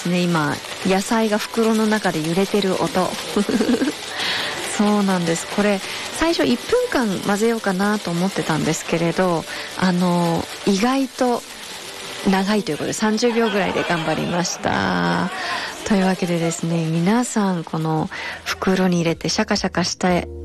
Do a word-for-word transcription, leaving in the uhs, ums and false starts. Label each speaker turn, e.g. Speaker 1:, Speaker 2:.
Speaker 1: ね、今野菜が袋の中で揺れてる音そうなんです。これ最初いっぷんかん混ぜようかなと思ってたんですけれど、あの意外と長いということでさんじゅうびょうぐらいで頑張りました。というわけでですね、皆さんこの袋に入れてシャカシャカして